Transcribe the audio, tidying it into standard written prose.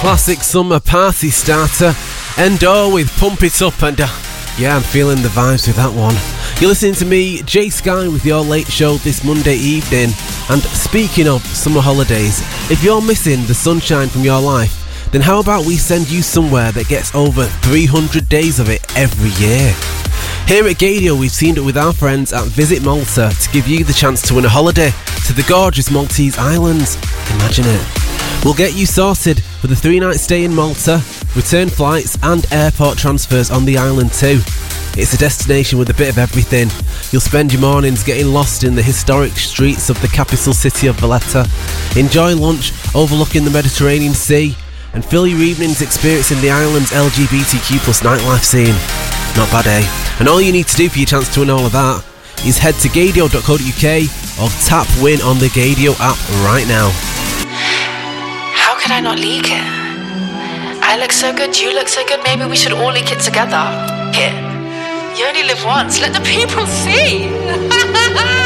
classic summer party starter. Endor with Pump It Up, and yeah, I'm feeling the vibes with that one. You're listening to me, Jay Sky, with your late show this Monday evening. And speaking of summer holidays, if you're missing the sunshine from your life, then how about we send you somewhere that gets over 300 days of it every year? Here at Gaydio, we've teamed up with our friends at Visit Malta to give you the chance to win a holiday to the gorgeous Maltese islands. Imagine it. We'll get you sorted for the 3-night stay in Malta, return flights and airport transfers on the island too. It's a destination with a bit of everything. You'll spend your mornings getting lost in the historic streets of the capital city of Valletta, enjoy lunch overlooking the Mediterranean Sea, and fill your evenings experiencing the island's LGBTQ+ nightlife scene. Not bad, eh? And all you need to do for your chance to win all of that is head to gaydio.co.uk or tap win on the Gaydio app right now. How could I not leak it? I look so good, you look so good, maybe we should all leak it together. Here. You only live once, let the people see.